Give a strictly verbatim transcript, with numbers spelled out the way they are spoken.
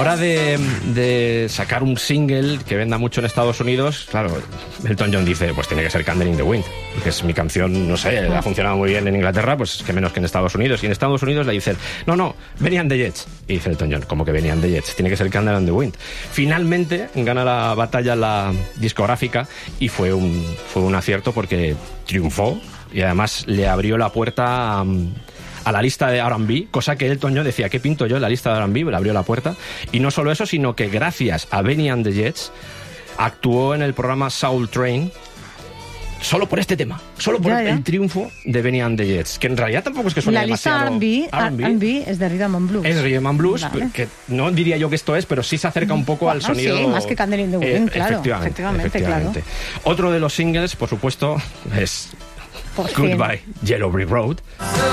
hora de, de sacar un single que venda mucho en Estados Unidos, claro, Elton John dice, pues tiene que ser Candle in the Wind, que es mi canción, no sé, ha funcionado muy bien en Inglaterra, pues que menos que en Estados Unidos. Y en Estados Unidos le dicen, no, no, venían de Jets. Y dice Elton John, ¿cómo que venían de Jets? Tiene que ser Candle in the Wind. Finalmente gana la batalla la discográfica y fue un, fue un acierto porque triunfó y además le abrió la puerta a, a la lista de R and B, cosa que Elton John decía, ¿qué pinto yo en la lista de R and B? Le abrió la puerta. Y no solo eso, sino que gracias a Benny and the Jets actuó en el programa Soul Train solo por este tema, solo por ya, ya. el triunfo de Benny and the Jets, que en realidad tampoco es que suene la lista demasiado R and B es de Rhythm and Blues. Es Rhythm and Blues, vale. Que no diría yo que esto es, pero sí se acerca un poco bueno, al sonido. Sí, más que Candle in the Wind, eh, claro. Efectivamente, efectivamente, efectivamente. claro. Otro de los singles, por supuesto, es Por fin. Goodbye Yellow Brick Road.